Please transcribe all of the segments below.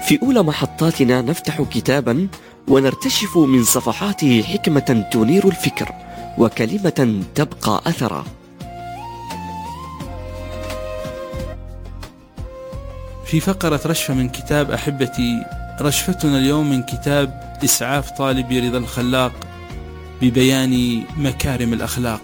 في أولى محطاتنا نفتح كتابا ونرتشف من صفحاته حكمة تنير الفكر وكلمة تبقى أثرا. في فقرة رشفة من كتاب أحبتي، رشفتنا اليوم من كتاب إسعاف طالب رضا الخلاق ببيان مكارم الأخلاق.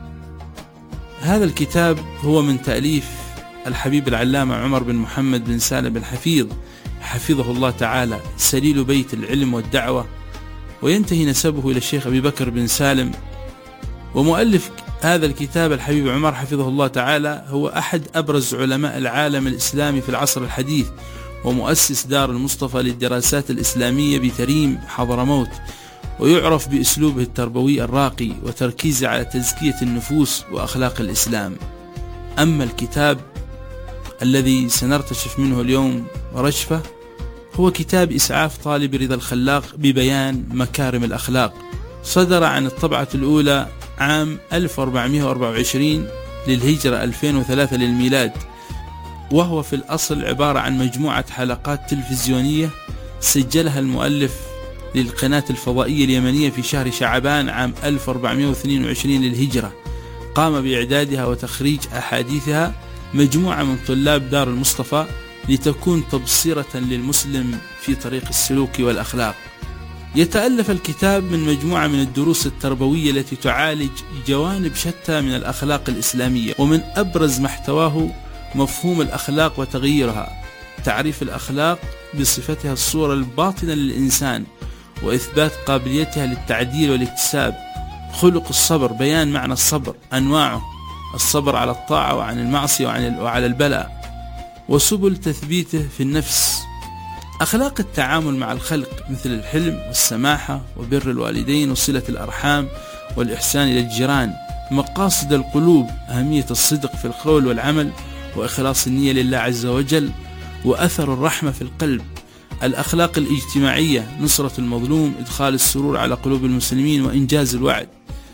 هذا الكتاب هو من تأليف الحبيب العلامة عمر بن محمد بن سالم الحفيظ حفظه الله تعالى، سليل بيت العلم والدعوة، وينتهي نسبه إلى الشيخ أبي بكر بن سالم. ومؤلف هذا الكتاب الحبيب عمر حفظه الله تعالى هو أحد أبرز علماء العالم الإسلامي في العصر الحديث، ومؤسس دار المصطفى للدراسات الإسلامية بتريم حضرموت، ويعرف بأسلوبه التربوي الراقي وتركيزه على تزكية النفوس وأخلاق الإسلام. أما الكتاب الذي سنرتشف منه اليوم رشفة هو كتاب إسعاف طالب رضا الخلاق ببيان مكارم الأخلاق، صدر عن الطبعة الأولى عام 1424 للهجرة 2003 للميلاد، وهو في الأصل عبارة عن مجموعة حلقات تلفزيونية سجلها المؤلف للقناة الفضائية اليمنية في شهر شعبان عام 1422 للهجرة. قام بإعدادها وتخريج أحاديثها مجموعة من طلاب دار المصطفى لتكون تبصرة للمسلم في طريق السلوك والأخلاق. يتألف الكتاب من مجموعة من الدروس التربوية التي تعالج جوانب شتى من الأخلاق الإسلامية، ومن أبرز محتواه مفهوم الأخلاق وتغييرها، تعريف الأخلاق بصفتها الصورة الباطنة للإنسان وإثبات قابليتها للتعديل والاكتساب، خلق الصبر، بيان معنى الصبر، أنواعه، الصبر على الطاعة وعن المعصية وعلى البلاء، وسبل تثبيته في النفس، أخلاق التعامل مع الخلق مثل الحلم والسماحة وبر الوالدين وصلة الأرحام والإحسان إلى الجيران، مقاصد القلوب، أهمية الصدق في القول والعمل وإخلاص النية لله عز وجل، وأثر الرحمة في القلب، الأخلاق الاجتماعية، نصرة المظلوم، إدخال السرور على قلوب المسلمين وإنجاز الوعد.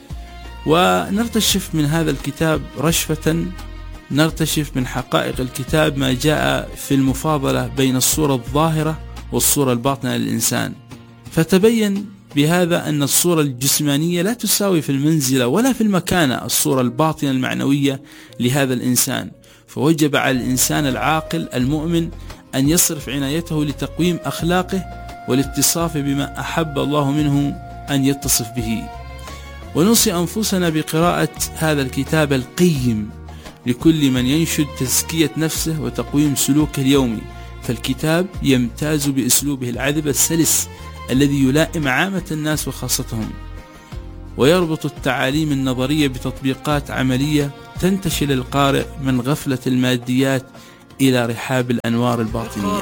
ونرتشف من هذا الكتاب رشفة، نرتشف من حقائق الكتاب ما جاء في المفاضلة بين الصورة الظاهرة والصورة الباطنة للإنسان، فتبين بهذا أن الصورة الجسمانية لا تساوي في المنزلة ولا في المكانة الصورة الباطنة المعنوية لهذا الإنسان، فوجب على الإنسان العاقل المؤمن أن يصرف عنايته لتقويم أخلاقه والاتصاف بما أحب الله منه أن يتصف به. ونوصي أنفسنا بقراءة هذا الكتاب القيم لكل من ينشد تزكية نفسه وتقويم سلوكه اليومي، فالكتاب يمتاز بأسلوبه العذب السلس الذي يلائم عامة الناس وخاصتهم، ويربط التعاليم النظرية بتطبيقات عملية تنتشل القارئ من غفلة الماديات إلى رحاب الأنوار الباطنية.